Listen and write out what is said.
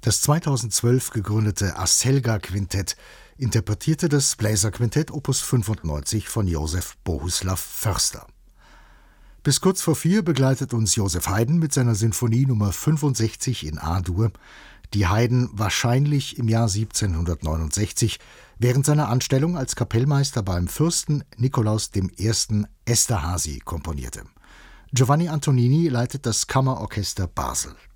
Das 2012 gegründete Aselga-Quintett interpretierte das Bläserquintett Opus 95 von Josef Bohuslav Förster. Bis kurz vor 4 begleitet uns Joseph Haydn mit seiner Sinfonie Nummer 65 in A-Dur, die Haydn wahrscheinlich im Jahr 1769 während seiner Anstellung als Kapellmeister beim Fürsten Nikolaus I. Esterházy komponierte. Giovanni Antonini leitet das Kammerorchester Basel.